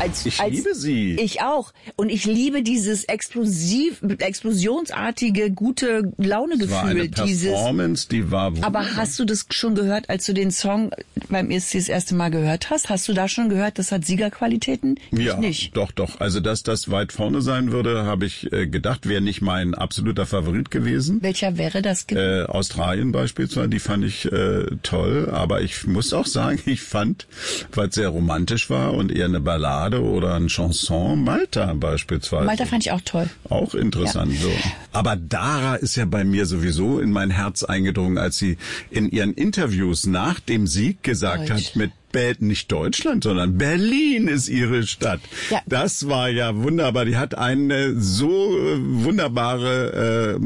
Ich liebe sie. Ich auch. Und ich liebe dieses explosionsartige, gute Launegefühl. War eine Performance, die war wunderbar. Aber hast du das schon gehört, als du den Song beim ESC das erste Mal gehört hast? Hast du da schon gehört, das hat Siegerqualitäten? Ja, nicht. Doch. Also, dass das weit vorne sein würde, habe ich gedacht, wäre nicht mein absoluter Favorit gewesen. Welcher wäre das? Australien beispielsweise, die fand ich toll. Aber ich muss auch sagen, ich fand, weil es sehr romantisch war und eher eine Ballade oder ein Chanson, Malta beispielsweise. Malta fand ich auch toll. Auch interessant, so. Aber Dara ist ja bei mir sowieso in mein Herz eingedrungen, als sie in ihren Interviews nach dem Sieg gesagt hat, nicht Deutschland, sondern Berlin ist ihre Stadt. Ja. Das war ja wunderbar. Die hat eine so wunderbare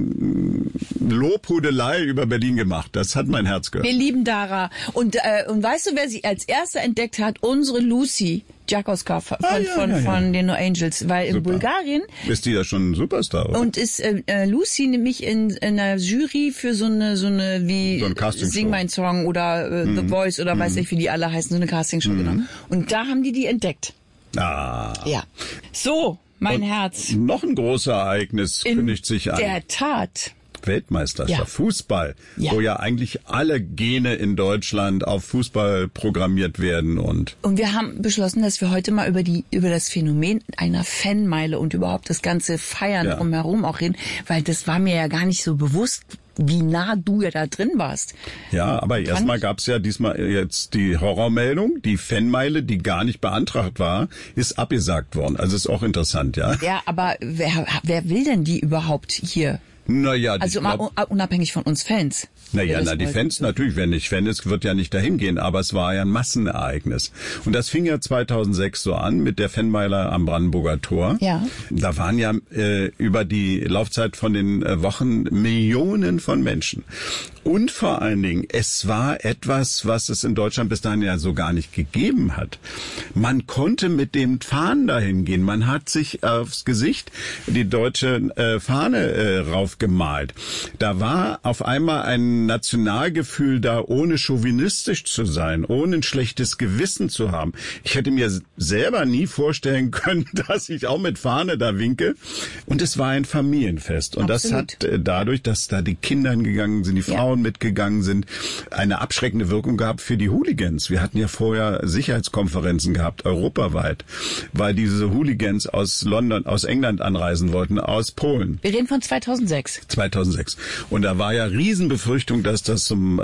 Lobhudelei über Berlin gemacht. Das hat mein Herz gehört. Wir lieben Dara. Und weißt du, wer sie als erster entdeckt hat? Unsere Lucy Jakowska von den No Angels. Weil in Bulgarien... Ist die ja schon ein Superstar, oder? Und ist Lucy nämlich in einer Jury für so eine wie Sing mein Song oder The Voice oder weiß ich, wie die alle heißen, so eine Castingshow, genau. Und da haben die entdeckt. Ah. Ja. So, mein Herz. Noch ein großes Ereignis kündigt sich an. In der Tat. Weltmeisterschaft, Fußball, wo ja eigentlich alle Gene in Deutschland auf Fußball programmiert werden und wir haben beschlossen, dass wir heute mal über das Phänomen einer Fanmeile und überhaupt das ganze Feiern drumherum auch reden, weil das war mir ja gar nicht so bewusst, wie nah du ja da drin warst. Ja, aber erstmal gab's ja diesmal jetzt die Horrormeldung, die Fanmeile, die gar nicht beantragt war, ist abgesagt worden. Also ist auch interessant, ja. Ja, aber wer will denn die überhaupt hier? Naja, also unabhängig von uns Fans. Naja, die Fans natürlich, wer nicht Fan ist, wird ja nicht dahin gehen, aber es war ja ein Massenereignis. Und das fing ja 2006 so an mit der Fanmeile am Brandenburger Tor. Ja. Da waren ja über die Laufzeit von den Wochen Millionen von Menschen. Und vor allen Dingen, es war etwas, was es in Deutschland bis dahin ja so gar nicht gegeben hat. Man konnte mit den Fahnen dahin gehen. Man hat sich aufs Gesicht die deutsche Fahne raufgemalt. Da war auf einmal ein Nationalgefühl da, ohne chauvinistisch zu sein, ohne ein schlechtes Gewissen zu haben. Ich hätte mir selber nie vorstellen können, dass ich auch mit Fahne da winke. Und es war ein Familienfest. Und Absolut. Das hat dadurch, dass da die Kinder hingegangen sind, die Frauen mitgegangen sind, eine abschreckende Wirkung gehabt für die Hooligans. Wir hatten ja vorher Sicherheitskonferenzen gehabt, europaweit, weil diese Hooligans aus London, aus England anreisen wollten, aus Polen. Wir reden von 2006. 2006. Und da war ja Riesenbefürchtung, dass das zum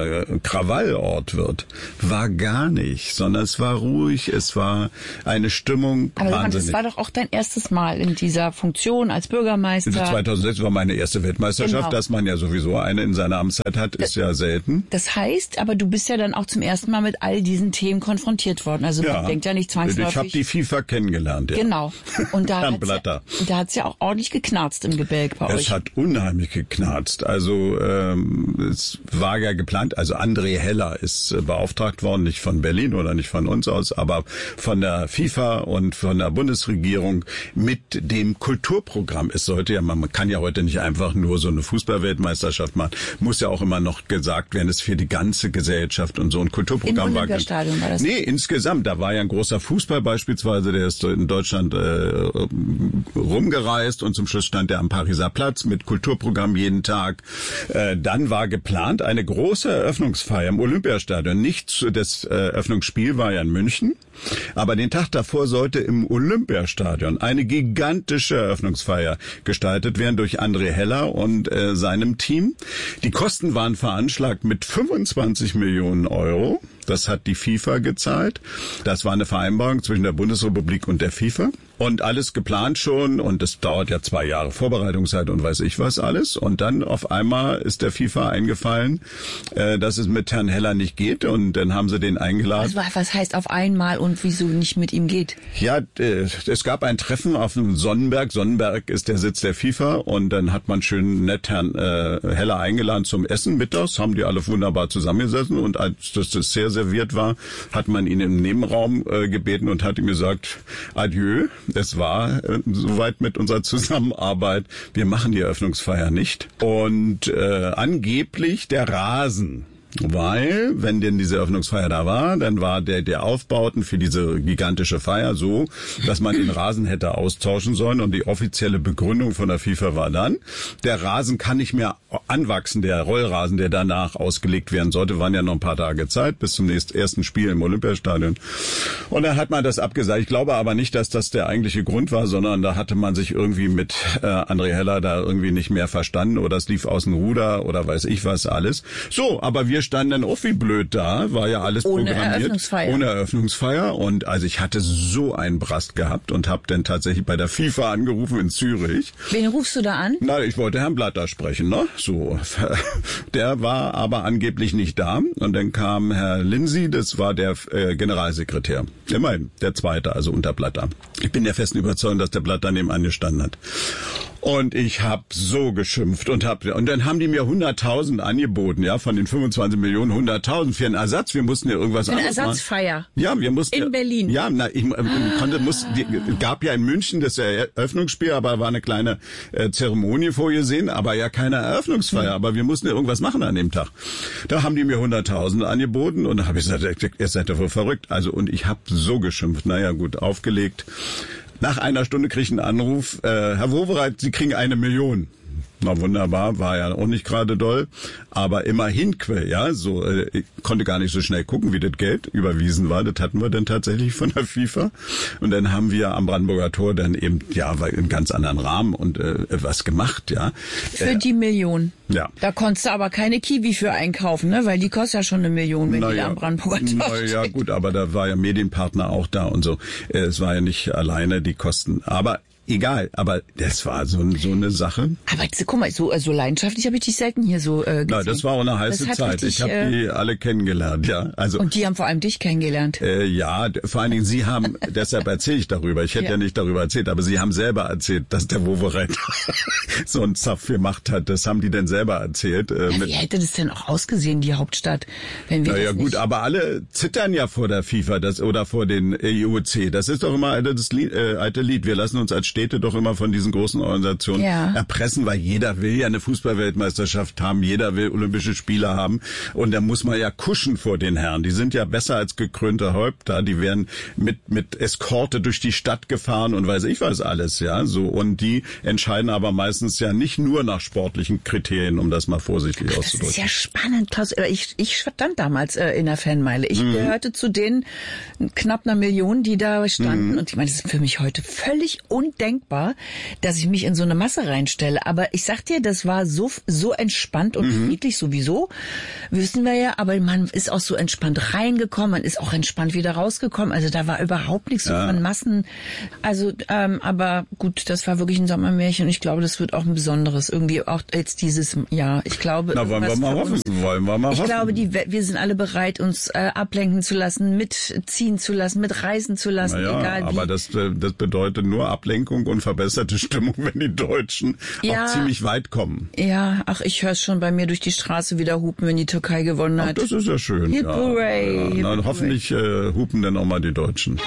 Krawallort wird. War gar nicht, sondern es war ruhig, es war eine Stimmung. Aber wahnsinnig. Das war doch auch dein erstes Mal in dieser Funktion als Bürgermeister. 2006 war meine erste Weltmeisterschaft, genau. Dass man ja sowieso eine in seiner Amtszeit hat, ist ja selten. Das heißt, aber du bist ja dann auch zum ersten Mal mit all diesen Themen konfrontiert worden. Also man denkt ja nicht zwangsläufig. Ich habe die FIFA kennengelernt. Ja. Genau. Und da hat's ja auch ordentlich geknarzt im Gebälk bei euch. Es hat unheimlich geknarzt. Also es war ja geplant, also André Heller ist beauftragt worden, nicht von Berlin oder nicht von uns aus, aber von der FIFA und von der Bundesregierung mit dem Kulturprogramm. Es sollte ja, man kann ja heute nicht einfach nur so eine Fußballweltmeisterschaft machen, muss ja auch immer noch gesagt werden, es für die ganze Gesellschaft und so ein Kulturprogramm war. Olympiastadion war das? Nee, insgesamt, da war ja ein großer Fußball beispielsweise, der ist in Deutschland rumgereist und zum Schluss stand er am Pariser Platz mit Kulturprogramm jeden Tag. Dann war geplant eine große Eröffnungsfeier im Olympiastadion. Nicht das Eröffnungsspiel war ja in München, aber den Tag davor sollte im Olympiastadion eine gigantische Eröffnungsfeier gestaltet werden durch André Heller und seinem Team. Die Kosten waren veranschlagt mit 25 Millionen Euro. Das hat die FIFA gezahlt. Das war eine Vereinbarung zwischen der Bundesrepublik und der FIFA. Und alles geplant schon. Und es dauert ja 2 Jahre Vorbereitungszeit und weiß ich was alles. Und dann auf einmal ist der FIFA eingefallen, dass es mit Herrn Heller nicht geht. Und dann haben sie den eingeladen. Also was heißt auf einmal und wieso nicht mit ihm geht? Ja, es gab ein Treffen auf dem Sonnenberg. Sonnenberg ist der Sitz der FIFA. Und dann hat man schön nett Herrn Heller eingeladen zum Essen mittags. Haben die alle wunderbar zusammengesessen. Und als das Dessert serviert war, hat man ihn im Nebenraum gebeten und hat ihm gesagt, adieu. Es war soweit mit unserer Zusammenarbeit. Wir machen die Eröffnungsfeier nicht. Und angeblich der Rasen Weil, wenn denn diese Eröffnungsfeier da war, dann war der Aufbauten für diese gigantische Feier so, dass man den Rasen hätte austauschen sollen und die offizielle Begründung von der FIFA war dann, der Rasen kann nicht mehr anwachsen, der Rollrasen, der danach ausgelegt werden sollte, waren ja noch ein paar Tage Zeit bis zum ersten Spiel im Olympiastadion. Und dann hat man das abgesagt. Ich glaube aber nicht, dass das der eigentliche Grund war, sondern da hatte man sich irgendwie mit André Heller da irgendwie nicht mehr verstanden oder es lief aus dem Ruder oder weiß ich was alles. So, aber wir standen dann auch wie blöd da, war ja alles programmiert. Ohne Eröffnungsfeier. Und also ich hatte so einen Brast gehabt und habe dann tatsächlich bei der FIFA angerufen in Zürich. Wen rufst du da an? Na, ich wollte Herrn Blatter sprechen, ne? So. Der war aber angeblich nicht da. Und dann kam Herr Lindsay, das war der Generalsekretär. Immerhin, der Zweite, also unter Blatter. Ich bin der festen Überzeugung, dass der Blatter nebenan gestanden hat. Und ich habe so geschimpft und dann haben die mir 100.000 angeboten, ja, von den 25 Millionen 100.000 für einen Ersatz. Wir mussten ja irgendwas anderes machen. Eine Ersatzfeier. Ja, wir mussten in Berlin. Ja, gab ja in München das Eröffnungsspiel, aber war eine kleine Zeremonie vorgesehen, aber ja keine Eröffnungsfeier. Aber wir mussten ja irgendwas machen an dem Tag. Da haben die mir 100.000 angeboten und da habe ich gesagt, ihr seid doch wohl verrückt. Also und ich habe so geschimpft. Naja, gut, aufgelegt. Nach einer Stunde krieg ich einen Anruf, Herr Wowereit, Sie kriegen 1 Million. Na wunderbar, war ja auch nicht gerade doll, aber immerhin ja, so ich konnte gar nicht so schnell gucken, wie das Geld überwiesen war. Das hatten wir dann tatsächlich von der FIFA und dann haben wir am Brandenburger Tor dann eben ja in ganz anderen Rahmen und was gemacht, ja. Für die Million. Ja. Da konntest du aber keine Kiwi für einkaufen, ne, weil die kostet ja schon 1 Million, wenn die da am Brandenburger Tor steht. Ja gut, aber da war ja Medienpartner auch da und so. Es war ja nicht alleine die Kosten, aber egal, aber das war so eine Sache. Aber guck mal, so leidenschaftlich habe ich dich selten hier so gesehen. Na, das war auch eine heiße Zeit. Ich habe die alle kennengelernt, ja. Also und die haben vor allem dich kennengelernt. Ja, vor allen Dingen Sie haben, deshalb erzähle ich darüber. Ich hätte ja nicht darüber erzählt, aber Sie haben selber erzählt, dass der Wowereit so einen Zapf gemacht hat. Das haben die denn selber erzählt. Wie hätte das denn auch ausgesehen, die Hauptstadt, wenn wir ja gut, aber alle zittern ja vor der FIFA oder vor den IOC. Das ist doch immer das alte Lied. Wir lassen uns als Städte doch immer von diesen großen Organisationen erpressen, weil jeder will ja eine Fußballweltmeisterschaft haben, jeder will Olympische Spiele haben und da muss man ja kuschen vor den Herren. Die sind ja besser als gekrönte Häupter, die werden mit Eskorte durch die Stadt gefahren und weiß ich was alles, ja, so und die entscheiden aber meistens ja nicht nur nach sportlichen Kriterien, um das mal vorsichtig auszudrücken. Das ist ja spannend, Klaus. Ich stand damals in der Fanmeile. Ich gehörte zu den knapp 1 Million, die da standen und ich meine, das ist für mich heute völlig undenkbar, dass ich mich in so eine Masse reinstelle. Aber ich sag dir, das war so entspannt und friedlich sowieso, wissen wir ja, aber man ist auch so entspannt reingekommen, man ist auch entspannt wieder rausgekommen. Also da war überhaupt nichts so von Massen. Also, aber gut, das war wirklich ein Sommermärchen und ich glaube, das wird auch ein besonderes. Irgendwie auch jetzt dieses Jahr. Ich glaube, wollen wir mal hoffen. Ich glaube, wir sind alle bereit, uns ablenken zu lassen, mitziehen zu lassen, mitreisen zu lassen, egal wie. Aber das bedeutet nur Ablenkung und verbesserte Stimmung, wenn die Deutschen auch ziemlich weit kommen. Ja, ich höre es schon bei mir durch die Straße wieder hupen, wenn die Türkei gewonnen hat. Das ist ja schön. Hip hooray. Ja. Hoffentlich hupen dann auch mal die Deutschen.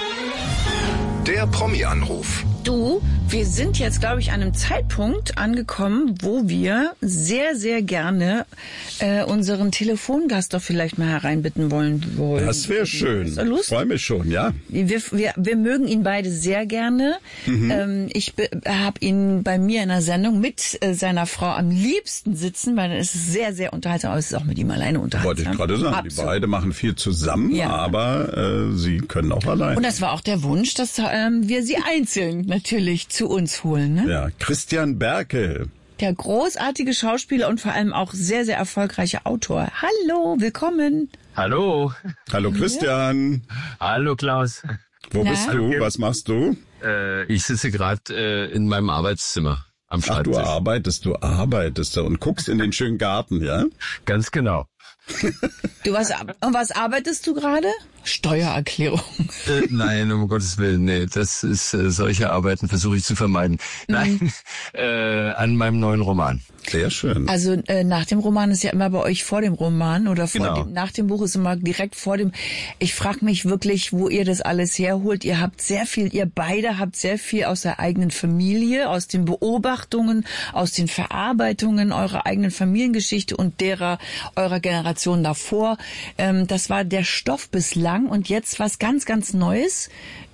Der Promi-Anruf. Du, wir sind jetzt, glaube ich, an einem Zeitpunkt angekommen, wo wir sehr, sehr gerne unseren Telefongast doch vielleicht mal hereinbitten wollen. Das wäre schön. Hast du Lust? Ich freue mich schon, ja. Wir mögen ihn beide sehr gerne. Ich habe ihn bei mir in einer Sendung mit seiner Frau am liebsten sitzen, weil es ist sehr, sehr unterhaltsam, aber es ist auch mit ihm alleine unterhaltsam. Wollte ich gerade sagen. Absolut. Die beiden machen viel zusammen, aber sie können auch allein. Und das war auch der Wunsch, dass wir sie einzeln natürlich zu uns holen. Ne? Ja, Christian Berkel. Der großartige Schauspieler und vor allem auch sehr, sehr erfolgreiche Autor. Hallo, willkommen. Hallo. Hallo Christian. Hallo Klaus. Wo bist du? Was machst du? Ich sitze gerade in meinem Arbeitszimmer am Schreibtisch. Du arbeitest und guckst in den schönen Garten, ja? Ganz genau. Was arbeitest du gerade? Steuererklärung. Nein, um Gottes Willen, nee, das ist, solche Arbeiten versuche ich zu vermeiden. Nein, an meinem neuen Roman. Sehr schön. Also nach dem Roman ist ja immer bei euch vor dem Roman oder Genau. nach dem Buch ist immer direkt vor dem. Ich frage mich wirklich, wo ihr das alles herholt. Ihr beide habt sehr viel aus der eigenen Familie, aus den Beobachtungen, aus den Verarbeitungen eurer eigenen Familiengeschichte und eurer Generation davor. Das war der Stoff bislang und jetzt was ganz, ganz Neues.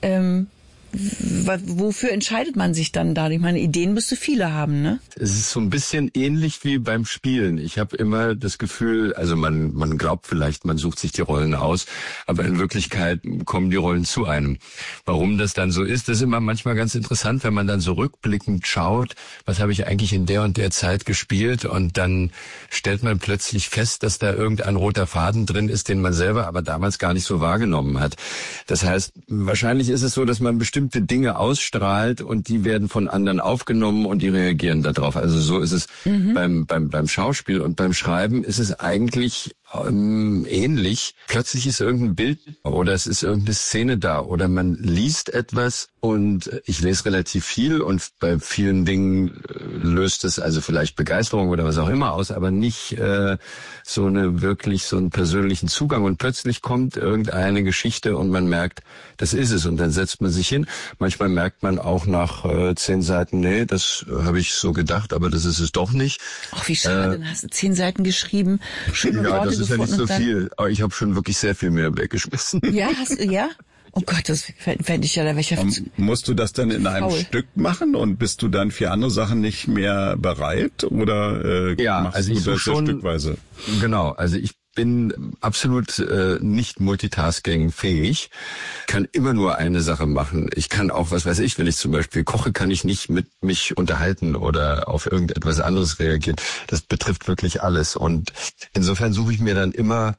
Wofür entscheidet man sich dann da? Ich meine, Ideen müsste viele haben, ne? Es ist so ein bisschen ähnlich wie beim Spielen. Ich habe immer das Gefühl, also man glaubt vielleicht, man sucht sich die Rollen aus, aber in Wirklichkeit kommen die Rollen zu einem. Warum das dann so ist, ist immer manchmal ganz interessant, wenn man dann so rückblickend schaut, was habe ich eigentlich in der und der Zeit gespielt, und dann stellt man plötzlich fest, dass da irgendein roter Faden drin ist, den man selber aber damals gar nicht so wahrgenommen hat. Das heißt, wahrscheinlich ist es so, dass man bestimmte Dinge ausstrahlt und die werden von anderen aufgenommen und die reagieren darauf. Also so ist es beim Schauspiel, und beim Schreiben ist es eigentlich ähnlich. Plötzlich ist irgendein Bild oder es ist irgendeine Szene da oder man liest etwas, und ich lese relativ viel und bei vielen Dingen löst es also vielleicht Begeisterung oder was auch immer aus, aber nicht so einen persönlichen Zugang, und plötzlich kommt irgendeine Geschichte und man merkt, das ist es, und dann setzt man sich hin. Manchmal merkt man auch nach 10 Seiten, nee, das habe ich so gedacht, aber das ist es doch nicht. Ach, wie schade, dann hast du 10 Seiten geschrieben, schöne Ja, Worte das ist ja nicht gefunden so viel, aber ich habe schon wirklich sehr viel mehr weggeschmissen. Ja, ja? Oh Gott, das fände ich ja, da wäre ich ja Musst du das dann in einem faul. Stück machen und bist du dann für andere Sachen nicht mehr bereit oder Ja, machst also du ich such das schon stückweise? Genau, also ich bin absolut nicht multitasking-fähig, kann immer nur eine Sache machen. Ich kann auch, was weiß ich, wenn ich zum Beispiel koche, kann ich nicht mit mich unterhalten oder auf irgendetwas anderes reagieren. Das betrifft wirklich alles, und insofern suche ich mir dann immer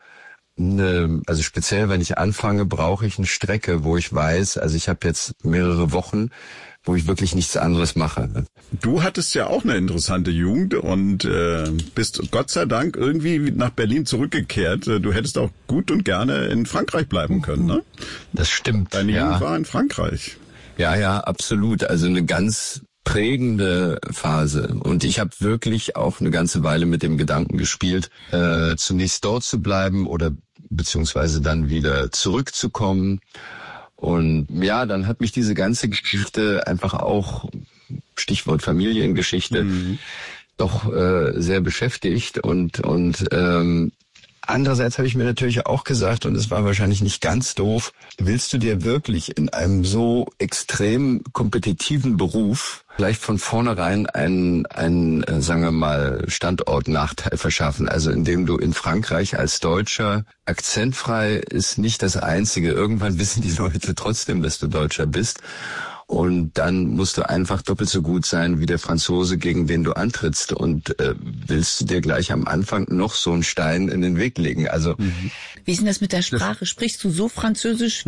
also speziell, wenn ich anfange, brauche ich eine Strecke, wo ich weiß, also ich habe jetzt mehrere Wochen, wo ich wirklich nichts anderes mache. Du hattest ja auch eine interessante Jugend und bist Gott sei Dank irgendwie nach Berlin zurückgekehrt. Du hättest auch gut und gerne in Frankreich bleiben können, ne? Das stimmt. Deine ja. Jugend war in Frankreich. Ja, absolut. Also eine ganz prägende Phase, und ich habe wirklich auch eine ganze Weile mit dem Gedanken gespielt, zunächst dort zu bleiben oder beziehungsweise dann wieder zurückzukommen. Und ja, dann hat mich diese ganze Geschichte einfach auch, Stichwort Familiengeschichte, doch sehr beschäftigt, und andererseits habe ich mir natürlich auch gesagt, und es war wahrscheinlich nicht ganz doof, willst du dir wirklich in einem so extrem kompetitiven Beruf vielleicht von vornherein einen sagen wir mal, Standortnachteil verschaffen? Also indem du in Frankreich als Deutscher, akzentfrei ist nicht das Einzige. Irgendwann wissen die Leute trotzdem, dass du Deutscher bist. Und dann musst du einfach doppelt so gut sein wie der Franzose, gegen den du antrittst. Und willst du dir gleich am Anfang noch so einen Stein in den Weg legen? Also Wie ist denn das mit der Sprache? Sprichst du so Französisch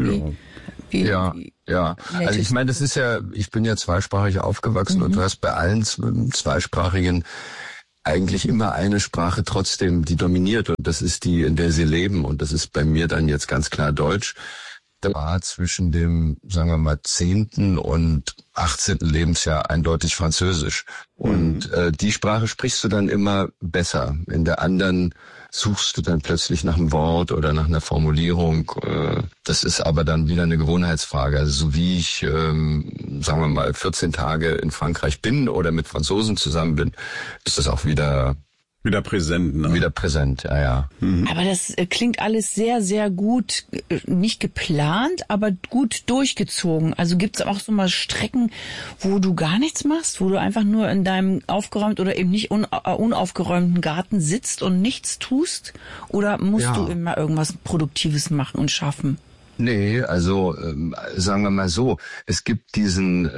wie Ja. Also ich meine, das ist ja, ich bin ja zweisprachig aufgewachsen, und du hast bei allen Zweisprachigen eigentlich immer eine Sprache trotzdem, die dominiert, und das ist die, in der sie leben, und das ist bei mir dann jetzt ganz klar Deutsch. Da war zwischen dem, sagen wir mal, 10. und 18. Lebensjahr eindeutig Französisch. Und die Sprache sprichst du dann immer besser. In der anderen suchst du dann plötzlich nach einem Wort oder nach einer Formulierung. Das ist aber dann wieder eine Gewohnheitsfrage. Also so wie ich, sagen wir mal, 14 Tage in Frankreich bin oder mit Franzosen zusammen bin, ist das auch wieder präsent, ne? Wieder präsent, ja. Aber das klingt alles sehr, sehr gut, nicht geplant, aber gut durchgezogen. Also gibt's auch so mal Strecken, wo du gar nichts machst, wo du einfach nur in deinem aufgeräumt oder eben nicht unaufgeräumten Garten sitzt und nichts tust? Oder musst du immer irgendwas Produktives machen und schaffen? Nee, also sagen wir mal so, es gibt dieses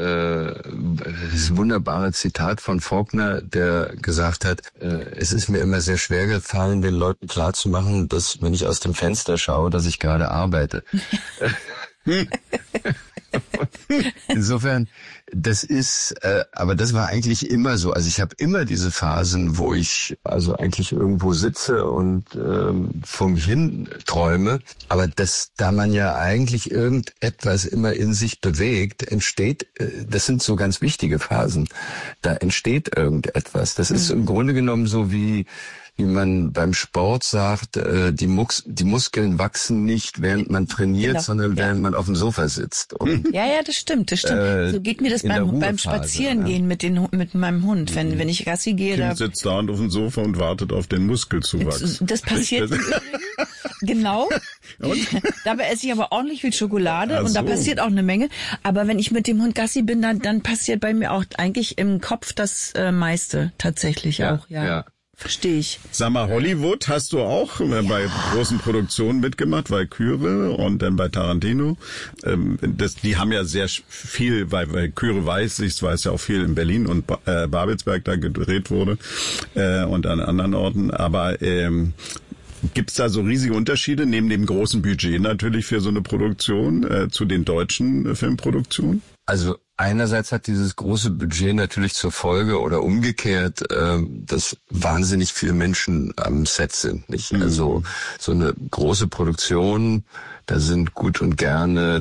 wunderbare Zitat von Faulkner, der gesagt hat, es ist mir immer sehr schwer gefallen, den Leuten klarzumachen, dass, wenn ich aus dem Fenster schaue, dass ich gerade arbeite. Insofern Das ist, aber das war eigentlich immer so. Also ich habe immer diese Phasen, wo ich also eigentlich irgendwo sitze und vor mich hin träume. Aber da man ja eigentlich irgendetwas immer in sich bewegt, entsteht, das sind so ganz wichtige Phasen. Da entsteht irgendetwas. Das ist im Grunde genommen so wie man beim Sport sagt, die Muskeln wachsen nicht, während man trainiert, genau, sondern während man auf dem Sofa sitzt. Und, ja, das stimmt. So geht mir das beim Spazierengehen mit meinem Hund. Wenn ich Gassi gehe, Kind sitzt da auf dem Sofa und wartet auf den Muskelzuwachs. Das passiert genau. Dabei esse ich aber ordentlich viel Schokolade und da passiert auch eine Menge. Aber wenn ich mit dem Hund Gassi bin, dann passiert bei mir auch eigentlich im Kopf das meiste tatsächlich auch. Ja. Verstehe ich. Sag mal, Hollywood hast du auch bei großen Produktionen mitgemacht, Valkyrie und dann bei Tarantino. Die haben ja sehr viel, weil Valkyrie weiß ja auch viel in Berlin und Babelsberg da gedreht wurde und an anderen Orten. Aber gibt's da so riesige Unterschiede neben dem großen Budget natürlich für so eine Produktion zu den deutschen Filmproduktionen? Also einerseits hat dieses große Budget natürlich zur Folge oder umgekehrt, dass wahnsinnig viele Menschen am Set sind, nicht? Also so eine große Produktion, da sind gut und gerne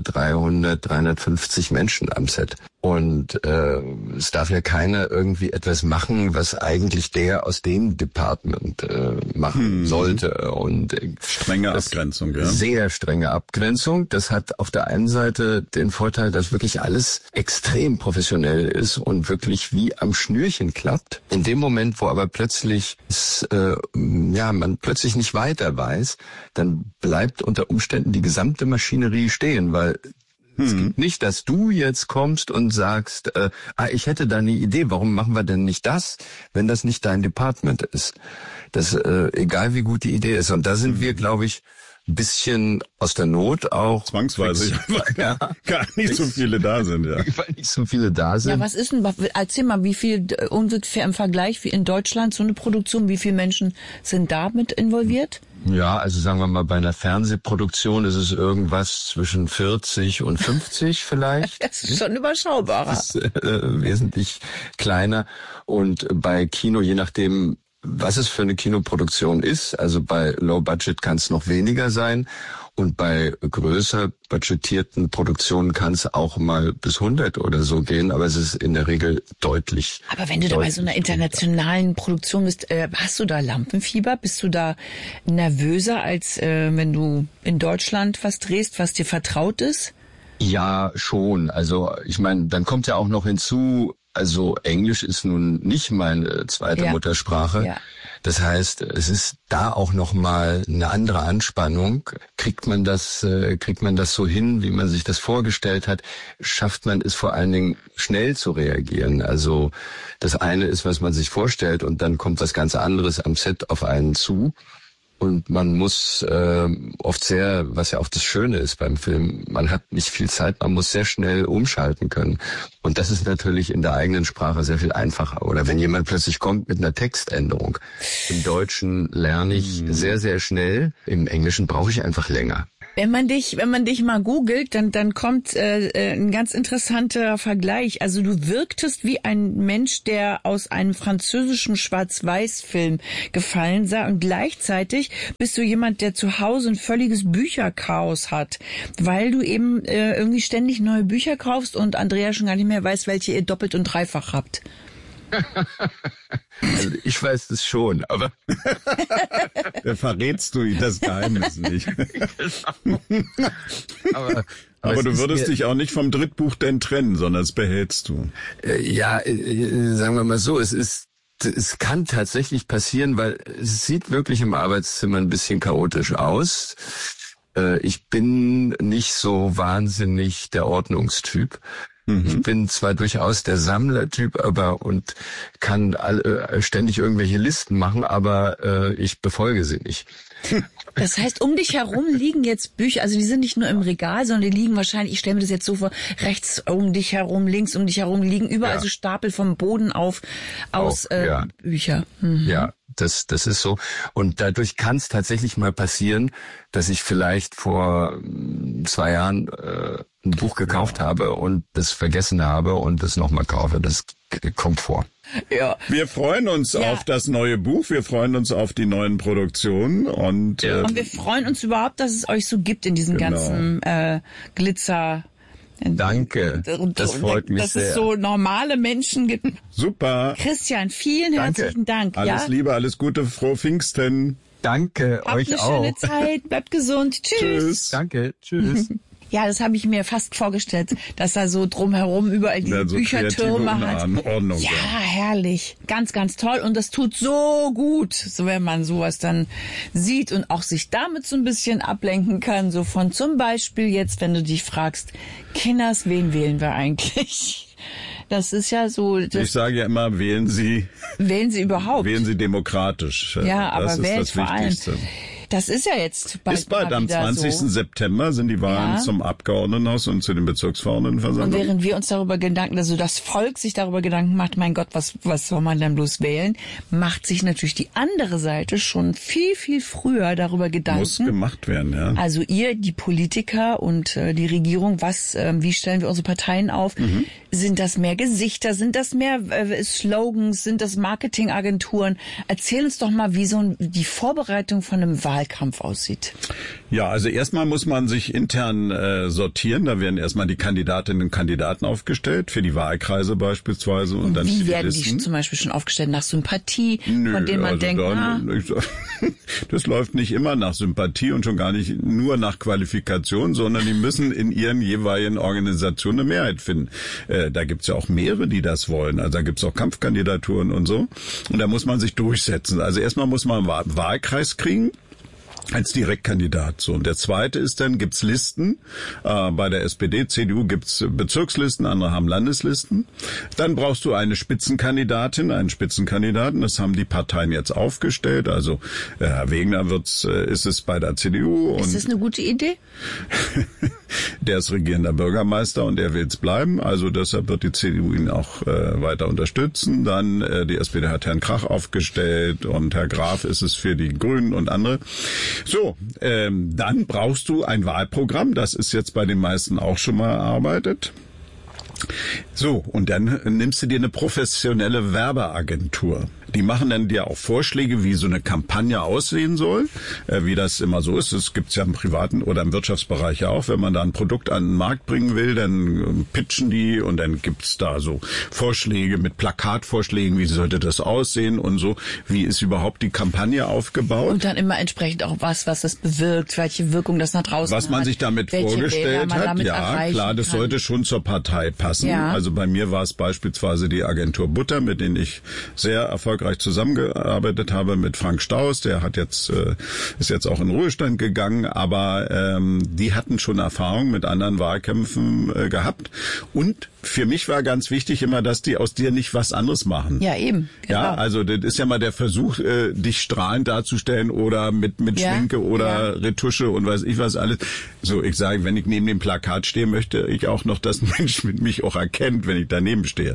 350 Menschen am Set. Und es darf ja keiner irgendwie etwas machen, was eigentlich der aus dem Department machen sollte. Und strenge Abgrenzung, ja. Sehr strenge Abgrenzung. Das hat auf der einen Seite den Vorteil, dass wirklich alles extrem professionell ist und wirklich wie am Schnürchen klappt. In dem Moment, wo aber plötzlich man plötzlich nicht weiter weiß, dann bleibt unter Umständen die gesamte Maschinerie stehen, weil es gibt nicht, dass du jetzt kommst und sagst, ich hätte da eine Idee, warum machen wir denn nicht das, wenn das nicht dein Department ist? Das egal wie gut die Idee ist. Und da sind wir, glaube ich, ein bisschen aus der Not auch. Zwangsweise, weil gar nicht so viele da sind, ja. Weil nicht so viele da sind. Ja, was ist denn, erzähl mal, wie viel ungefähr im Vergleich wie in Deutschland so eine Produktion, wie viele Menschen sind da mit involviert? Ja, also sagen wir mal, bei einer Fernsehproduktion ist es irgendwas zwischen 40 und 50 vielleicht. Das ist schon überschaubarer. Das ist wesentlich kleiner. Und bei Kino, je nachdem, was es für eine Kinoproduktion ist, also bei Low Budget kann es noch weniger sein. Und bei größer budgetierten Produktionen kann es auch mal bis 100 oder so gehen, aber es ist in der Regel deutlich. Aber wenn du da bei so einer internationalen Produktion bist, hast du da Lampenfieber? Bist du da nervöser, als wenn du in Deutschland was drehst, was dir vertraut ist? Ja, schon. Also ich meine, dann kommt ja auch noch hinzu, also Englisch ist nun nicht meine zweite Muttersprache. Ja. Das heißt, es ist da auch noch mal eine andere Anspannung. Kriegt man das so hin, wie man sich das vorgestellt hat? Schafft man es vor allen Dingen schnell zu reagieren? Also das eine ist, was man sich vorstellt, und dann kommt was ganz anderes am Set auf einen zu. Und man muss oft sehr, was ja auch das Schöne ist beim Film, man hat nicht viel Zeit, man muss sehr schnell umschalten können. Und das ist natürlich in der eigenen Sprache sehr viel einfacher. Oder wenn jemand plötzlich kommt mit einer Textänderung. Im Deutschen lerne ich sehr, sehr schnell. Im Englischen brauche ich einfach länger. Wenn man dich mal googelt, dann kommt ein ganz interessanter Vergleich. Also du wirktest wie ein Mensch, der aus einem französischen Schwarz-Weiß-Film gefallen sei, und gleichzeitig bist du jemand, der zu Hause ein völliges Bücherchaos hat, weil du eben irgendwie ständig neue Bücher kaufst und Andrea schon gar nicht mehr weiß, welche ihr doppelt und dreifach habt. Also ich weiß das schon, aber verrätst du das Geheimnis nicht. Genau. Aber du würdest dich auch nicht vom Drittbuch denn trennen, sondern es behältst du. Sagen wir mal so, es kann tatsächlich passieren, weil es sieht wirklich im Arbeitszimmer ein bisschen chaotisch aus. Ich bin nicht so wahnsinnig der Ordnungstyp. Ich bin zwar durchaus der Sammlertyp, und kann ständig irgendwelche Listen machen, aber ich befolge sie nicht. Das heißt, um dich herum liegen jetzt Bücher, also die sind nicht nur im Regal, sondern die liegen wahrscheinlich, ich stelle mir das jetzt so vor, rechts um dich herum, links um dich herum, liegen überall so Stapel vom Boden aus Bücher. Ja, Das ist so. Und dadurch kann es tatsächlich mal passieren, dass ich vielleicht vor 2 Jahren ein Buch gekauft habe und das vergessen habe und das nochmal kaufe. Das kommt vor. Ja. Wir freuen uns auf das neue Buch, wir freuen uns auf die neuen Produktionen und wir freuen uns überhaupt, dass es euch so gibt in diesem ganzen Glitzer. Danke, das freut mich dass sehr. Dass es so normale Menschen gibt. Super. Christian, vielen herzlichen Dank. Alles Liebe, alles Gute, frohe Pfingsten. Danke, Habt euch eine auch. schöne Zeit, bleibt gesund. Tschüss. Danke, tschüss. Ja, das habe ich mir fast vorgestellt, dass da so drumherum überall diese so Büchertürme hat. Ordnung, ja, herrlich. Ganz, ganz toll. Und das tut so gut, so wenn man sowas dann sieht und auch sich damit so ein bisschen ablenken kann. So von zum Beispiel jetzt, wenn du dich fragst, Kinders, wen wählen wir eigentlich? Das ist ja so. Ich sage ja immer, wählen Sie überhaupt. Wählen Sie demokratisch. Ja, aber das ist wählen das vor allem. Wichtigste. Das ist ja jetzt bald. Ist bald am wieder 20. So. September sind die Wahlen zum Abgeordnetenhaus und zu den Bezirksverordnetenversammlungen. Und während wir uns darüber Gedanken, also das Volk sich darüber Gedanken macht, mein Gott, was soll man denn bloß wählen, macht sich natürlich die andere Seite schon viel, viel früher darüber Gedanken. Muss gemacht werden, ja. Also ihr, die Politiker und die Regierung, wie stellen wir unsere Parteien auf? Sind das mehr Gesichter? Sind das mehr Slogans? Sind das Marketingagenturen? Erzähl uns doch mal, wie die Vorbereitung von einem Wahlkampf aussieht. Ja, also erstmal muss man sich intern sortieren. Da werden erstmal die Kandidatinnen und Kandidaten aufgestellt, für die Wahlkreise beispielsweise. Und dann wie werden Listen. die zum Beispiel schon aufgestellt? Nach Sympathie, von denen man denkt, das läuft nicht immer nach Sympathie und schon gar nicht nur nach Qualifikation, sondern die müssen in ihren jeweiligen Organisationen eine Mehrheit finden. Da gibt's ja auch mehrere, die das wollen. Also da gibt's auch Kampfkandidaturen und so. Und da muss man sich durchsetzen. Also erstmal muss man einen Wahlkreis kriegen. Als Direktkandidat. So. Und der zweite ist dann, gibt's Listen. Bei der SPD, CDU gibt's Bezirkslisten, andere haben Landeslisten. Dann brauchst du eine Spitzenkandidatin, einen Spitzenkandidaten. Das haben die Parteien jetzt aufgestellt. Also Herr Wegener ist es bei der CDU. Ist das eine gute Idee? Der ist regierender Bürgermeister und er will's bleiben. Also deshalb wird die CDU ihn auch weiter unterstützen. Dann die SPD hat Herrn Krach aufgestellt und Herr Graf ist es für die Grünen und andere. So, dann brauchst du ein Wahlprogramm. Das ist jetzt bei den meisten auch schon mal erarbeitet. So, und dann nimmst du dir eine professionelle Werbeagentur. Die machen dann dir auch Vorschläge, wie so eine Kampagne aussehen soll, wie das immer so ist. Das gibt's ja im privaten oder im Wirtschaftsbereich ja auch. Wenn man da ein Produkt an den Markt bringen will, dann pitchen die und dann gibt's da so Vorschläge mit Plakatvorschlägen, wie sollte das aussehen und so. Wie ist überhaupt die Kampagne aufgebaut? Und dann immer entsprechend auch was das bewirkt, welche Wirkung das nach draußen hat. Was man sich damit vorgestellt hat, ja, klar, das sollte schon zur Partei passen. Ja. Also bei mir war es beispielsweise die Agentur Butter, mit denen ich sehr erfolgreich zusammengearbeitet habe, mit Frank Staus, der ist jetzt auch in Ruhestand gegangen, aber die hatten schon Erfahrung mit anderen Wahlkämpfen gehabt und für mich war ganz wichtig immer, dass die aus dir nicht was anderes machen. Ja, eben. Genau. Ja, also das ist ja mal der Versuch, dich strahlend darzustellen oder mit Schminke oder Retusche und weiß ich was alles. So, ich sage, wenn ich neben dem Plakat stehe, möchte ich auch noch, dass ein Mensch mit mich auch erkennt, wenn ich daneben stehe.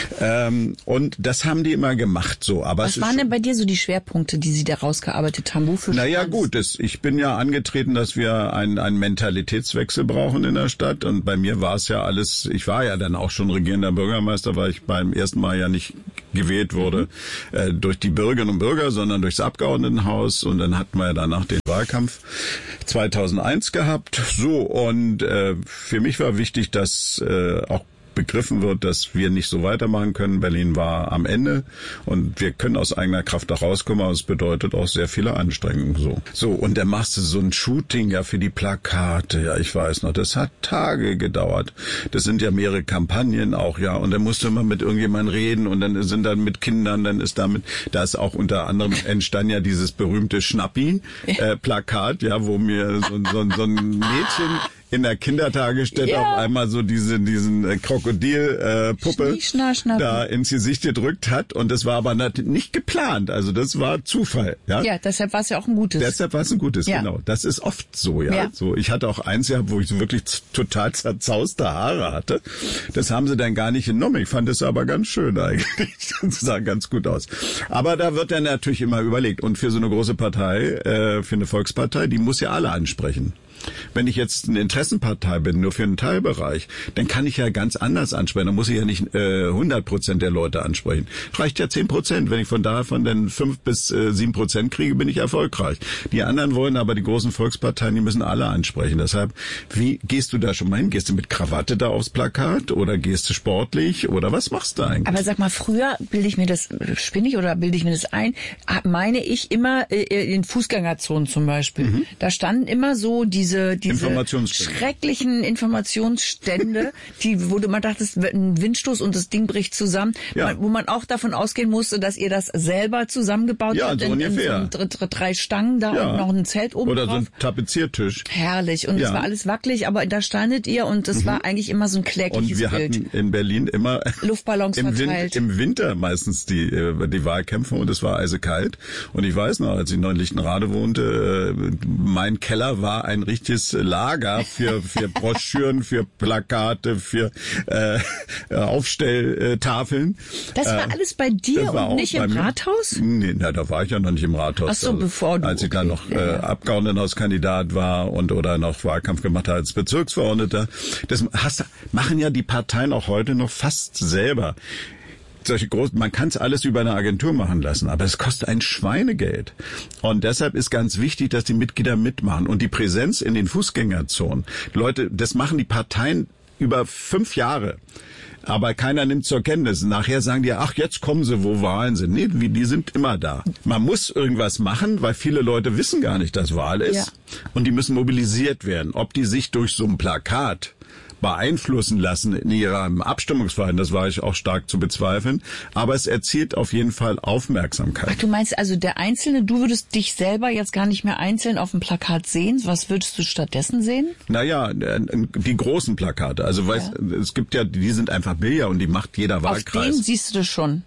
Und das haben die immer gemacht so. Aber was waren denn bei dir so die Schwerpunkte, die sie da rausgearbeitet haben? Wofür? Naja gut, ich bin ja angetreten, dass wir einen Mentalitätswechsel brauchen in der Stadt und bei mir war es ja alles, ich war ja dann auch schon regierender Bürgermeister, weil ich beim ersten Mal ja nicht gewählt wurde durch die Bürgerinnen und Bürger, sondern durchs Abgeordnetenhaus und dann hatten wir ja danach den Wahlkampf 2001 gehabt. So und für mich war wichtig, dass auch begriffen wird, dass wir nicht so weitermachen können. Berlin war am Ende und wir können aus eigener Kraft da rauskommen, aber es bedeutet auch sehr viele Anstrengungen. So und dann machst du so ein Shooting ja für die Plakate. Ja, ich weiß noch, das hat Tage gedauert. Das sind ja mehrere Kampagnen auch, ja. Und dann musst du immer mit irgendjemandem reden und dann sind dann mit Kindern, da ist auch unter anderem entstand ja dieses berühmte Schnappi-Plakat, ja, wo mir so ein Mädchen in der Kindertagesstätte auf einmal so diesen Krokodil-Puppe da ins Gesicht gedrückt hat. Und das war aber nicht geplant. Also das war Zufall. Ja, deshalb war es ja auch ein gutes. Deshalb war es ein gutes, genau. Das ist oft so, ja. So, ich hatte auch eins gehabt, wo ich so wirklich total zerzauste Haare hatte. Das haben sie dann gar nicht genommen. Ich fand es aber ganz schön eigentlich. Das sah ganz gut aus. Aber da wird dann natürlich immer überlegt. Und für so eine große Partei, für eine Volkspartei, die muss ja alle ansprechen. Wenn ich jetzt eine Interessenpartei bin, nur für einen Teilbereich, dann kann ich ja ganz anders ansprechen. Dann muss ich ja nicht 100% der Leute ansprechen. Reicht ja 10%. Wenn ich von den 5 bis 7% kriege, bin ich erfolgreich. Die anderen wollen aber, die großen Volksparteien, die müssen alle ansprechen. Deshalb, wie gehst du da schon mal hin? Gehst du mit Krawatte da aufs Plakat oder gehst du sportlich oder was machst du eigentlich? Aber sag mal, früher bilde ich mir das ein, meine ich immer in Fußgängerzonen zum Beispiel. Da standen immer so diese schrecklichen Informationsstände, wo man dachte, es wird ein Windstoß und das Ding bricht zusammen, wo man auch davon ausgehen musste, dass ihr das selber zusammengebaut habt. So ungefähr. In 3 Stangen da und noch ein Zelt oben oder drauf. So ein Tapeziertisch. Herrlich. Und es war alles wackelig, aber da standet ihr und das war eigentlich immer so ein klägliches Bild. Und wir hatten in Berlin immer Luftballons verteilt. Im Winter meistens die Wahlkämpfe und es war eisekalt. Und ich weiß noch, als ich noch in Lichtenrade wohnte, mein Keller war ein richtiges Lager für Broschüren, für Plakate, für Aufstelltafeln. Das war alles bei dir und nicht im Rathaus? Nee, da war ich ja noch nicht im Rathaus. Ach so, bevor du... Als ich dann noch Abgeordnetenhauskandidat war oder noch Wahlkampf gemacht habe als Bezirksverordneter. Das machen ja die Parteien auch heute noch fast selber. Man kann es alles über eine Agentur machen lassen, aber es kostet ein Schweinegeld. Und deshalb ist ganz wichtig, dass die Mitglieder mitmachen. Und die Präsenz in den Fußgängerzonen. Leute, das machen die Parteien über 5 Jahre. Aber keiner nimmt zur Kenntnis. Nachher sagen die, ach, jetzt kommen sie, wo Wahlen sind. Nee, die sind immer da. Man muss irgendwas machen, weil viele Leute wissen gar nicht, dass Wahl ist. Ja. Und die müssen mobilisiert werden. Ob die sich durch so ein Plakat beeinflussen lassen in ihrem Abstimmungsverhalten, das war ich auch stark zu bezweifeln, aber es erzielt auf jeden Fall Aufmerksamkeit. Ach, du meinst also der Einzelne, du würdest dich selber jetzt gar nicht mehr einzeln auf dem Plakat sehen, was würdest du stattdessen sehen? Naja, die großen Plakate, also es gibt ja, die sind einfach Bilder und die macht jeder Wahlkreis. Auf denen siehst du das schon?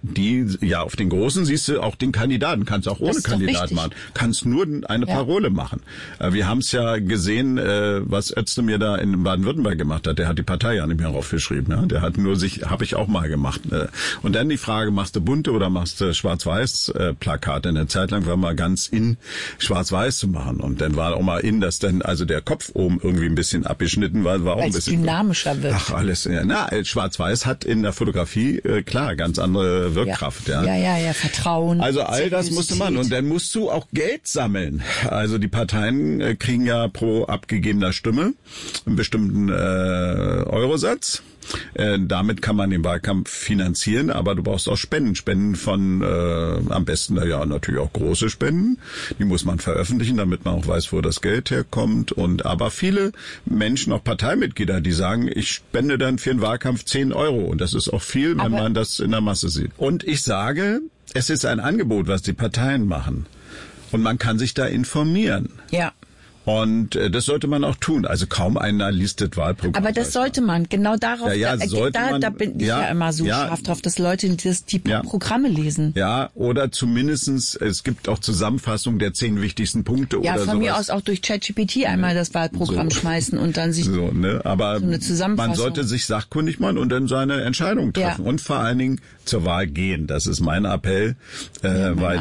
Auf den großen siehst du auch den Kandidaten, kannst auch ohne Kandidat machen, kannst nur eine Parole machen. Wir haben es ja gesehen, was Özdemir da in Baden-Württemberg gemacht hat. Der hat die Partei ja nicht mehr draufgeschrieben. Ja? Der hat nur habe ich auch mal gemacht. Und dann die Frage, machst du bunte oder machst du schwarz-weiß Plakate? Eine Zeit lang war mal ganz in, schwarz-weiß zu machen. Und dann war auch mal in, dass dann also der Kopf oben irgendwie ein bisschen abgeschnitten war auch ein bisschen dynamischer wird. Ach, alles. Schwarz-weiß hat in der Fotografie, klar, ganz andere Wirkkraft. Ja, Vertrauen. Also all das musste man. Und dann musst du auch Geld sammeln. Also die Parteien kriegen ja pro abgegebener Stimme einen bestimmten Eurosatz. Damit kann man den Wahlkampf finanzieren, aber du brauchst auch Spenden von am besten natürlich auch große Spenden. Die muss man veröffentlichen, damit man auch weiß, wo das Geld herkommt. Aber viele Menschen, auch Parteimitglieder, die sagen, ich spende dann für den Wahlkampf 10 Euro. Und das ist auch viel, wenn man das in der Masse sieht. Und ich sage, es ist ein Angebot, was die Parteien machen. Und man kann sich da informieren. Ja. Und das sollte man auch tun. Also kaum einer liest das Wahlprogramm. Aber das sollte man. Genau darauf. Da bin ich ja immer so scharf drauf, dass Leute die Programme lesen. Ja, oder zumindestens, es gibt auch Zusammenfassungen der 10 wichtigsten Punkte oder sowas. Ja, von mir aus auch durch ChatGPT einmal das Wahlprogramm schmeißen und dann sich aber so eine Zusammenfassung. Man sollte sich sachkundig machen und dann seine Entscheidung treffen. Und vor allen Dingen zur Wahl gehen. Das ist mein Appell, weil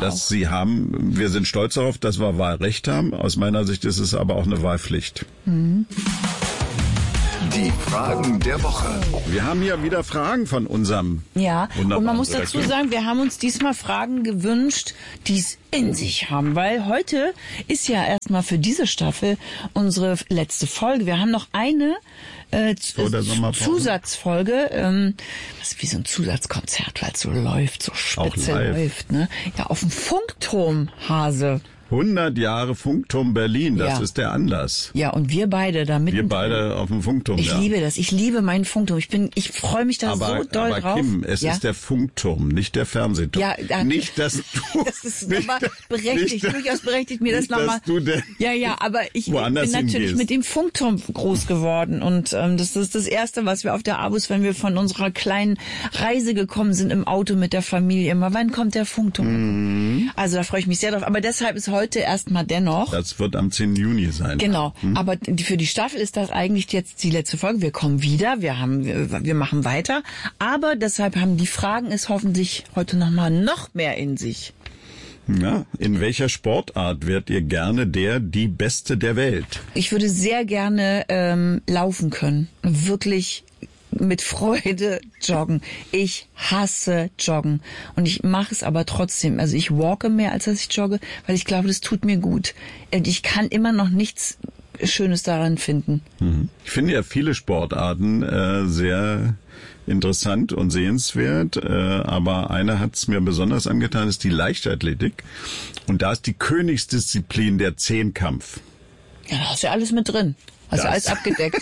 wir sind stolz darauf, dass wir Wahlrecht haben. Aus meiner Sicht ist es aber auch eine Wahlpflicht. Die Fragen der Woche. Wir haben hier wieder Fragen von unserem und man muss dazu sagen, wir haben uns diesmal Fragen gewünscht, die es in sich haben, weil heute ist ja erstmal für diese Staffel unsere letzte Folge. Wir haben noch eine Zusatzfolge, das ist wie so ein Zusatzkonzert, weil es so läuft, so spitze läuft, ne? Ja, auf dem Funkturm, Hase. 100 Jahre Funkturm Berlin, das Ja. ist der Anlass. Ja, und wir beide da Wir mitten. beide auf dem Funkturm. Ich liebe das. Ich liebe meinen Funkturm. Ich freue mich da so doll aber drauf. Kim, es ja? ist der Funkturm, nicht der Fernsehturm. Ja, danke. Nicht, dass du... Das ist nicht, nochmal berechtigt, durchaus berechtigt, mir nicht, das nochmal. dass du denn Ja, aber ich bin woanders natürlich hingehst. mit dem Funkturm groß geworden und das ist das Erste, was wir auf der Abus, wenn wir von unserer kleinen Reise gekommen sind im Auto mit der Familie, immer, wann kommt der Funkturm? Also da freue ich mich sehr drauf. Aber deshalb ist heute erstmal dennoch. Das wird am 10. Juni sein. Genau, aber für die Staffel ist das eigentlich jetzt die letzte Folge. Wir kommen wieder, wir machen weiter, aber deshalb haben die Fragen es hoffentlich heute noch mehr in sich. Ja, in welcher Sportart wärt ihr gerne die Beste der Welt? Ich würde sehr gerne laufen können, wirklich mit Freude joggen. Ich hasse Joggen und ich mache es aber trotzdem. Also ich walke mehr, als dass ich jogge, weil ich glaube, das tut mir gut. Und ich kann immer noch nichts Schönes daran finden. Ich finde ja viele Sportarten sehr interessant und sehenswert, aber eine hat es mir besonders angetan, ist die Leichtathletik. Und da ist die Königsdisziplin der Zehnkampf. Ja, da hast du ja alles mit drin. Hast du alles abgedeckt.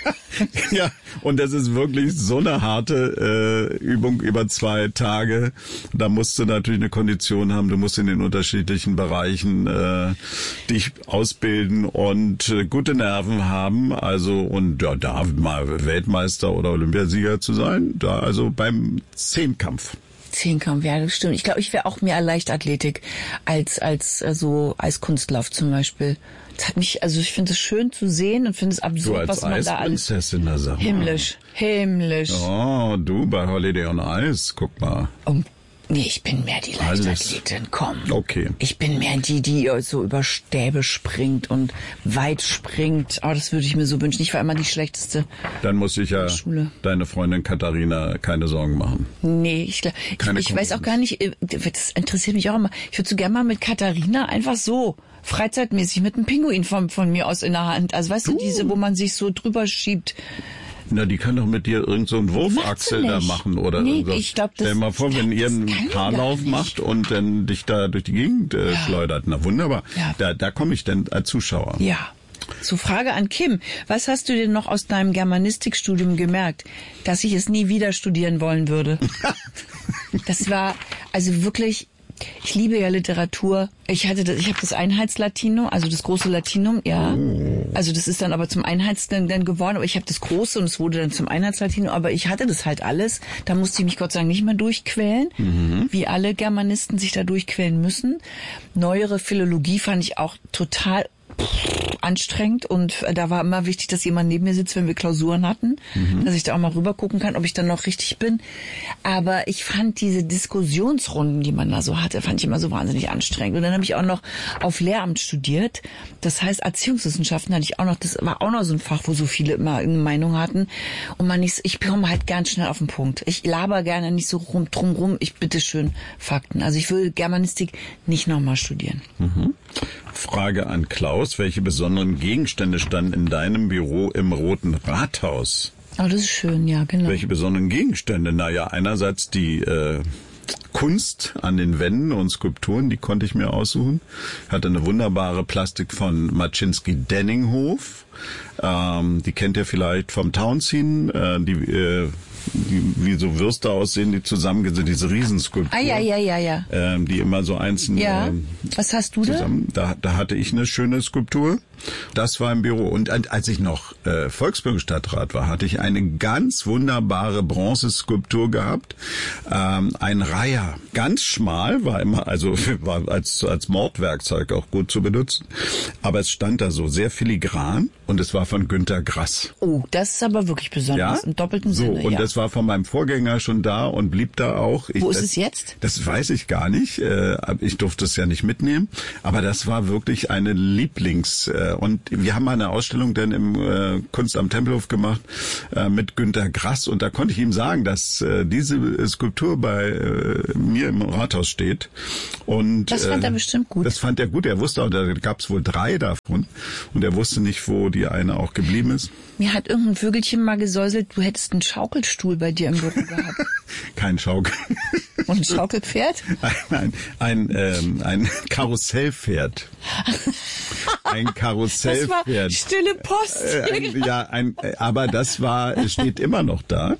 Ja, und das ist wirklich so eine harte Übung über 2 Tage. Da musst du natürlich eine Kondition haben, du musst in den unterschiedlichen Bereichen dich ausbilden und gute Nerven haben. Also und ja, da mal Weltmeister oder Olympiasieger zu sein, da also beim Zehnkampf. Zehnkampf, ja, das stimmt. Ich glaube, ich wäre auch mehr Leichtathletik als Eiskunstlauf zum Beispiel. Das hat mich, also ich finde es schön zu sehen und finde es absurd, Du als was man da alles. Eisprinzessin, da sag mal. Himmlisch. Oh, du bei Holiday on Ice, guck mal. Nee, ich bin mehr die Leichtathletin, komm. Okay. Ich bin mehr die so über Stäbe springt und weit springt. Oh, das würde ich mir so wünschen. Ich war immer die Schlechteste. Dann muss ich ja Schule. deine Freundin Katharina keine Sorgen machen. Nee, ich weiß auch gar nicht, das interessiert mich auch immer. Ich würde so gerne mal mit Katharina einfach so freizeitmäßig mit einem Pinguin von mir aus in der Hand. Also weißt du, diese, wo man sich so drüber schiebt. Na, die kann doch mit dir irgend so einen Wurfachsel da nicht. machen oder Nee, irgendwas. ich glaub, das- Stell dir mal vor, ich wenn glaub, ihr das einen kann die Haarlauf gar nicht. macht und dann dich da durch die Gegend schleudert. Na wunderbar. Ja. Da komme ich dann als Zuschauer. Ja. So, Frage an Kim. Was hast du denn noch aus deinem Germanistikstudium gemerkt, dass ich es nie wieder studieren wollen würde? Das war also wirklich. Ich liebe ja Literatur. Ich habe das Einheitslatinum, also das große Latinum, ja. Also das ist dann aber zum Einheitsden dann geworden, aber ich habe das große und es wurde dann zum Einheitslatinum, aber ich hatte das halt alles. Da musste ich mich Gott sei Dank nicht mehr durchquälen, wie alle Germanisten sich da durchquälen müssen. Neuere Philologie fand ich auch total anstrengend und da war immer wichtig, dass jemand neben mir sitzt, wenn wir Klausuren hatten, dass ich da auch mal rüber gucken kann, ob ich dann noch richtig bin. Aber ich fand diese Diskussionsrunden, die man da so hatte, fand ich immer so wahnsinnig anstrengend. Und dann habe ich auch noch auf Lehramt studiert. Das heißt, Erziehungswissenschaften hatte ich auch noch, das war auch noch so ein Fach, wo so viele immer eine Meinung hatten. Und ich komme halt ganz schnell auf den Punkt. Ich laber gerne nicht so drumrum. Ich bitte schön Fakten. Also ich will Germanistik nicht nochmal studieren. Frage an Klaus. Welche besonderen Gegenstände standen in deinem Büro im Roten Rathaus? Oh, das ist schön, ja, genau. Welche besonderen Gegenstände? Naja, einerseits die Kunst an den Wänden und Skulpturen, die konnte ich mir aussuchen. Hatte eine wunderbare Plastik von Maczynski-Denninghof. Die kennt ihr vielleicht vom Townsend, die wie so Würste aussehen, die zusammengesetzt, diese Riesenskulpturen. Ja. Die immer so einzeln Ja. Was hast du zusammen. Da hatte ich eine schöne Skulptur. Das war im Büro. Und als ich noch Volksbürgerstadtrat war, hatte ich eine ganz wunderbare Bronzeskulptur gehabt. Ein Reiher. Ganz schmal, war als Mordwerkzeug auch gut zu benutzen. Aber es stand da so sehr filigran und es war von Günter Grass. Oh, das ist aber wirklich besonders, im doppelten Sinne. Und ja. das war von meinem Vorgänger schon da und blieb da auch. Wo ist es jetzt? Das weiß ich gar nicht. Ich durfte es ja nicht mitnehmen. Aber das war wirklich eine und wir haben mal eine Ausstellung dann im Kunst am Tempelhof gemacht mit Günter Grass. Und da konnte ich ihm sagen, dass diese Skulptur bei mir im Rathaus steht. Und das fand er bestimmt gut. Das fand er gut. Er wusste auch, da gab es wohl 3 davon. Und er wusste nicht, wo die eine auch geblieben ist. Mir hat irgendein Vögelchen mal gesäuselt, du hättest einen Schaukelstuhl bei dir im Büro gehabt. Kein Schaukel. Und ein Schaukelpferd? Ein Karussellpferd. Ein Karussellpferd. Das war stille Post. Aber das steht immer noch da.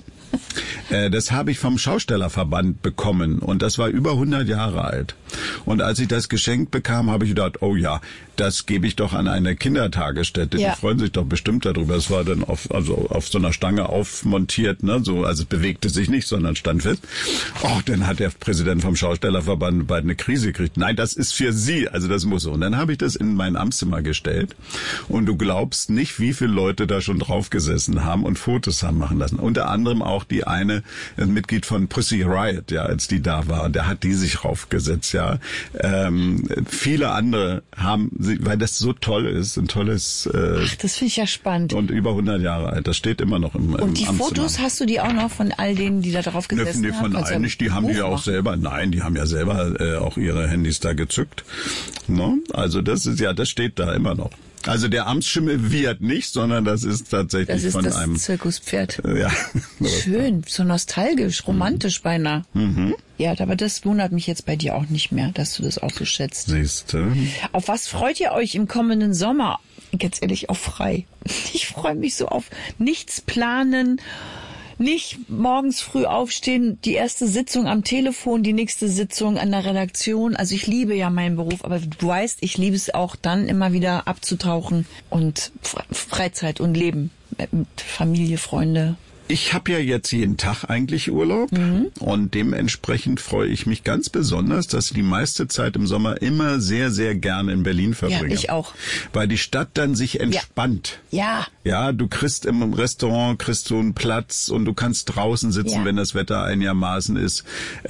Das habe ich vom Schaustellerverband bekommen und das war über 100 Jahre alt. Und als ich das geschenkt bekam, habe ich gedacht, oh ja, das gebe ich doch an eine Kindertagesstätte. Ja. Die freuen sich doch bestimmt darüber. Es war dann auf so einer Stange aufmontiert, ne, so, also es bewegte sich nicht, sondern stand fest. Oh, dann hat der Präsident vom Schaustellerverband bald eine Krise gekriegt. Nein, das ist für Sie, also das muss so. Und dann habe ich das in mein Amtszimmer gestellt und du glaubst nicht, wie viele Leute da schon drauf gesessen haben und Fotos haben machen lassen. Unter anderem auch ein Mitglied von Pussy Riot, ja, als die da war, der hat die sich raufgesetzt, ja. Viele andere haben, weil das so toll ist, ein tolles. Ach, das finde ich ja spannend. Und über 100 Jahre alt, das steht immer noch im Und die Amtszimmer. Fotos hast du die auch noch von all denen, die da drauf gesessen haben? Von allen nicht, die haben die ja auch selber. Nein, die haben ja selber auch ihre Handys da gezückt. No? Also das steht da immer noch. Also der Amtsschimmel wiehert nicht, sondern das ist tatsächlich von einem... Das ist das Zirkuspferd. Ja. Schön, so nostalgisch, romantisch beinahe. Mhm. Ja, aber das wundert mich jetzt bei dir auch nicht mehr, dass du das auch so schätzt. Siehste. Auf was freut ihr euch im kommenden Sommer? Ganz ehrlich, auf frei. Ich freue mich so auf nichts planen. Nicht morgens früh aufstehen, die erste Sitzung am Telefon, die nächste Sitzung an der Redaktion. Also ich liebe ja meinen Beruf, aber du weißt, ich liebe es auch dann immer wieder abzutauchen und Freizeit und Leben mit Familie, Freunde. Ich habe ja jetzt jeden Tag eigentlich Urlaub und dementsprechend freue ich mich ganz besonders, dass ich die meiste Zeit im Sommer immer sehr, sehr gerne in Berlin verbringe. Ja, ich auch. Weil die Stadt dann sich entspannt. Ja. Ja, du kriegst im Restaurant einen Platz und du kannst draußen sitzen, wenn das Wetter einigermaßen ist.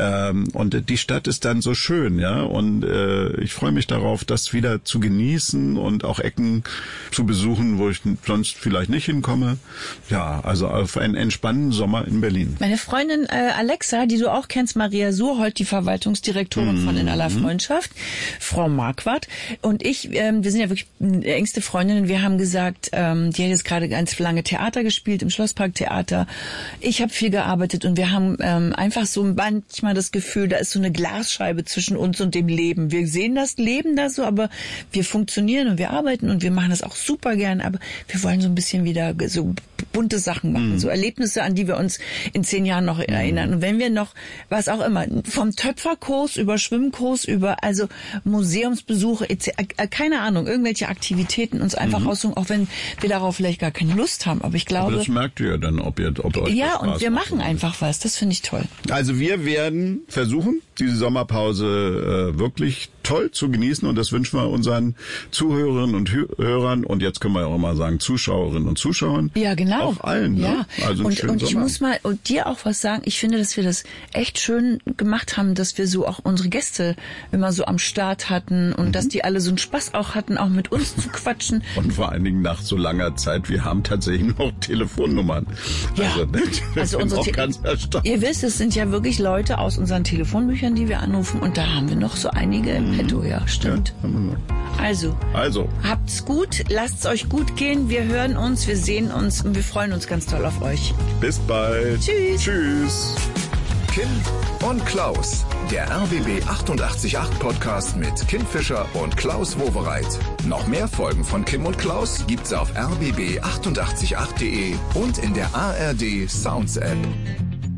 Und die Stadt ist dann so schön, ja. Und ich freue mich darauf, das wieder zu genießen und auch Ecken zu besuchen, wo ich sonst vielleicht nicht hinkomme. Ja, also auf einen entspannenden Sommer in Berlin. Meine Freundin Alexa, die du auch kennst, Maria Surhold, die Verwaltungsdirektorin von In aller Freundschaft, Frau Marquardt und ich, wir sind ja wirklich engste Freundinnen. Wir haben gesagt, die hat jetzt gerade ganz lange Theater gespielt, im Schlossparktheater. Ich habe viel gearbeitet und wir haben einfach so manchmal das Gefühl, da ist so eine Glasscheibe zwischen uns und dem Leben. Wir sehen das Leben da so, aber wir funktionieren und wir arbeiten und wir machen das auch super gern, aber wir wollen so ein bisschen wieder so bunte Sachen machen, so Erlebnisse, an die wir uns in 10 Jahren noch erinnern. Und wenn wir noch, was auch immer, vom Töpferkurs über Schwimmkurs über, also Museumsbesuche, keine Ahnung, irgendwelche Aktivitäten uns einfach aussuchen, auch wenn wir darauf vielleicht gar keine Lust haben. Aber ich glaube... Aber das merkt ihr ja dann, ob euch ja, und wir machen einfach was. Das finde ich toll. Also wir werden versuchen, diese Sommerpause wirklich toll zu genießen und das wünschen wir unseren Zuhörerinnen und Hörern und jetzt können wir ja auch mal sagen Zuschauerinnen und Zuschauern. Ja, genau. Auch allen. Ja. Ne? Also und ich muss mal dir auch was sagen. Ich finde, dass wir das echt schön gemacht haben, dass wir so auch unsere Gäste immer so am Start hatten und dass die alle so einen Spaß auch hatten, auch mit uns zu quatschen. Und vor allen Dingen nach so langer Zeit, wir haben tatsächlich noch Telefonnummern. Ja. Also unsere auch ganz erstaunt. Ihr wisst, es sind ja wirklich Leute aus unseren Telefonbüchern, die wir anrufen und da haben wir noch so einige im Petto, ja, stimmt. Ja, also, habt's gut, lasst's euch gut gehen, wir hören uns, wir sehen uns und wir freuen uns ganz toll auf euch. Bis bald. Tschüss. Tschüss. Kim und Klaus, der RBB 888 Podcast mit Kim Fischer und Klaus Wowereit. Noch mehr Folgen von Kim und Klaus gibt's auf rbb888.de und in der ARD Sounds App.